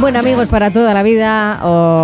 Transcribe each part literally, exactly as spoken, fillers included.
Bueno, amigos para toda la vida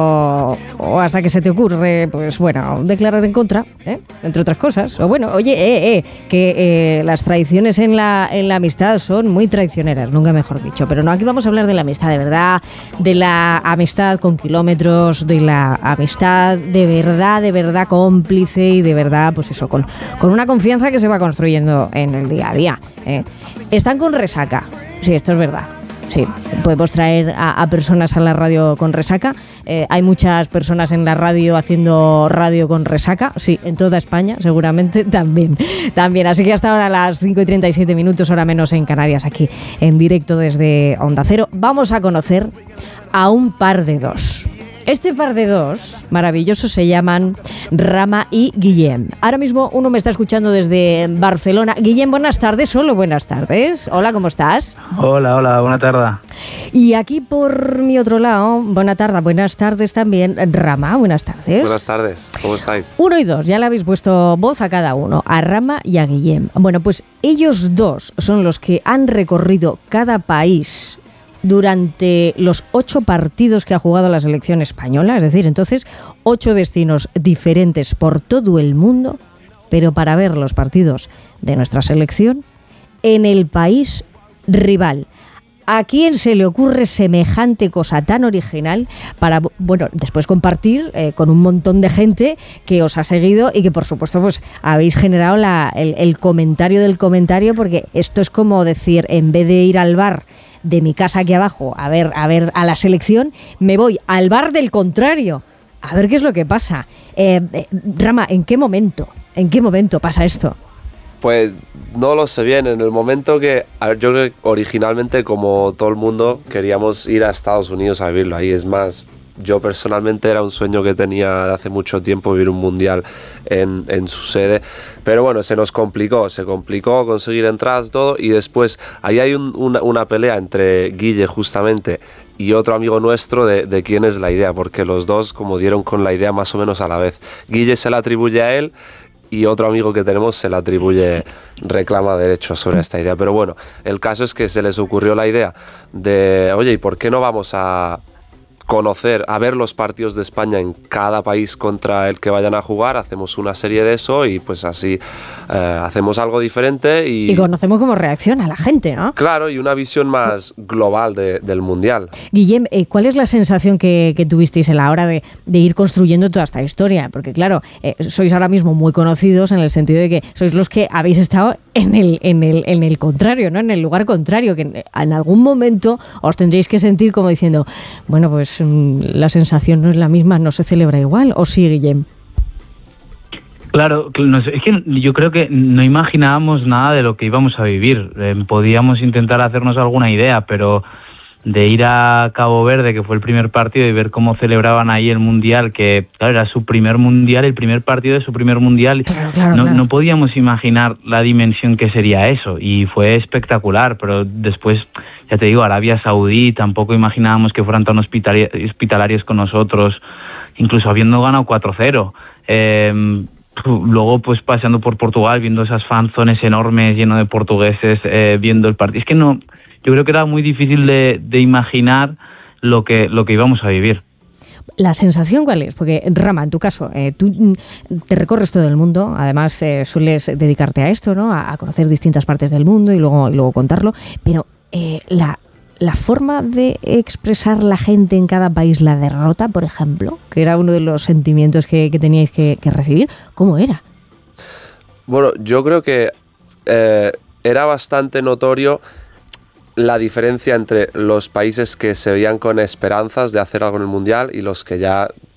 o, o hasta que se te ocurre, pues bueno, declarar en contra, ¿eh? Entre otras cosas. O bueno, oye, eh, eh, que eh, las traiciones en la, en la amistad son muy traicioneras, nunca mejor dicho. Pero no, aquí vamos a hablar de la amistad de verdad, de la amistad con kilómetros, de la amistad de verdad, de verdad cómplice y de verdad, pues eso, con, con una confianza que se va construyendo en el día a día, ¿eh? Están con resaca, sí, esto es verdad. Sí, podemos traer a, a personas a la radio con resaca. Eh, hay muchas personas en la radio haciendo radio con resaca. Sí, en toda España seguramente también. también. Así que hasta ahora a las cinco y treinta y siete minutos, hora menos en Canarias, aquí en directo desde Onda Cero, vamos a conocer a un par de dos. Este par de dos maravillosos se llaman Rama y Guillem. Ahora mismo uno me está escuchando desde Barcelona. Guillem, buenas tardes, solo buenas tardes. Hola, ¿cómo estás? Hola, hola, buena tarde. Y aquí por mi otro lado, buena tarde, buenas tardes también, Rama, buenas tardes. Buenas tardes, ¿cómo estáis? Uno y dos, ya le habéis puesto voz a cada uno, a Rama y a Guillem. Bueno, pues ellos dos son los que han recorrido cada país durante los ocho partidos que ha jugado la selección española, es decir, entonces ocho destinos diferentes por todo el mundo, pero para ver los partidos de nuestra selección en el país rival. ¿A quién se le ocurre semejante cosa tan original para, bueno, después compartir eh, con un montón de gente que os ha seguido y que, por supuesto, pues habéis generado la, el, el comentario del comentario? Porque esto es como decir, en vez de ir al bar de mi casa aquí abajo a ver, a ver a la selección, me voy al bar del contrario a ver qué es lo que pasa. Eh, eh, Rama, ¿en qué momento? ¿En qué momento pasa esto? Pues no lo sé bien, en el momento que, a ver, yo creo que originalmente, como todo el mundo, queríamos ir a Estados Unidos a vivirlo ahí. Es más, yo personalmente era un sueño que tenía de hace mucho tiempo, vivir un mundial en, en su sede, pero bueno, se nos complicó, se complicó conseguir entradas, todo, y después ahí hay un, una, una pelea entre Guille justamente y otro amigo nuestro de, de quién es la idea, porque los dos como dieron con la idea más o menos a la vez. Guille se la atribuye a él y otro amigo que tenemos se le atribuye, reclama derechos sobre esta idea. Pero bueno, el caso es que se les ocurrió la idea de, oye, ¿y por qué no vamos a conocer, a ver los partidos de España en cada país contra el que vayan a jugar? Hacemos una serie de eso y pues así eh, hacemos algo diferente y, y conocemos cómo reacciona la gente, ¿no? Claro, y una visión más global de, del Mundial. Guillem, eh, ¿cuál es la sensación que, que tuvisteis a la hora de, de ir construyendo toda esta historia? Porque claro, eh, sois ahora mismo muy conocidos en el sentido de que sois los que habéis estado en el, en el, en el contrario, ¿no? En el lugar contrario, que en, en algún momento os tendréis que sentir como diciendo, bueno, pues la sensación no es la misma, no se celebra igual, ¿o sí, Guillem? Claro, es que yo creo que no imaginábamos nada de lo que íbamos a vivir. Eh, podíamos intentar hacernos alguna idea, pero de ir a Cabo Verde, que fue el primer partido, y ver cómo celebraban ahí el Mundial, que claro, era su primer Mundial, el primer partido de su primer Mundial, claro, claro, no, claro. no podíamos imaginar la dimensión que sería eso, y fue espectacular, pero después, ya te digo, Arabia Saudí, tampoco imaginábamos que fueran tan hospitali- hospitalarios con nosotros, incluso habiendo ganado cuatro cero. Eh, luego, pues paseando por Portugal, viendo esas fanzones enormes, lleno de portugueses, eh, viendo el partido. Es que no... Yo creo que era muy difícil de, de imaginar lo que, lo que íbamos a vivir. ¿La sensación cuál es? Porque, Rama, en tu caso, eh, tú te recorres todo el mundo, además eh, sueles dedicarte a esto, ¿no? A, a conocer distintas partes del mundo y luego, y luego contarlo, pero eh, la, la forma de expresar la gente en cada país la derrota, por ejemplo, que era uno de los sentimientos que, que teníais que, que recibir, ¿cómo era? Bueno, yo creo que eh, era bastante notorio la diferencia entre los países que se veían con esperanzas de hacer algo en el Mundial y los que ya